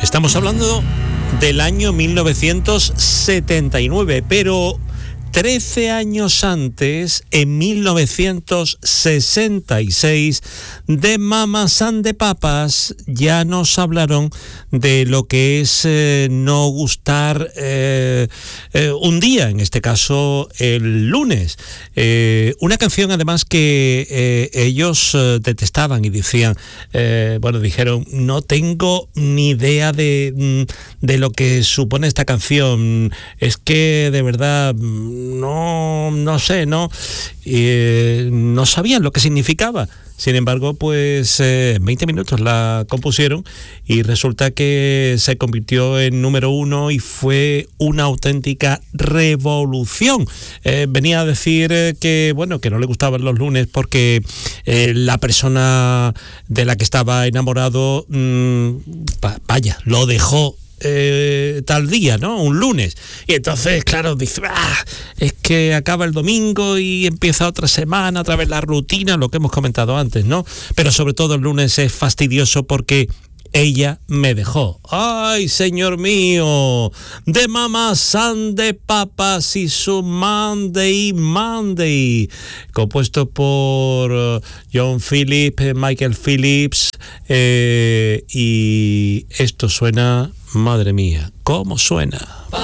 Estamos hablando del año 1979, pero 13 años antes, en 1966, de Mamas and the Papas ya nos hablaron de lo que es no gustar un día, en este caso el lunes. Una canción además que ellos detestaban y decían, dijeron, no tengo ni idea de lo que supone esta canción, es que de verdad no sé, no sabían lo que significaba. Sin embargo, pues en 20 minutos la compusieron y resulta que se convirtió en número 1 y fue una auténtica revolución. Venía a decir que no le gustaban los lunes porque la persona de la que estaba enamorado, lo dejó tal día, ¿no? Un lunes. Y entonces, claro, dice, es que acaba el domingo y empieza otra semana, otra vez la rutina, lo que hemos comentado antes, ¿no? Pero sobre todo el lunes es fastidioso porque ella me dejó. ¡Ay, señor mío! De Mamas and the Papas y su Monday, compuesto por John Phillips, Michael Phillips, y esto suena, madre mía, ¿cómo suena?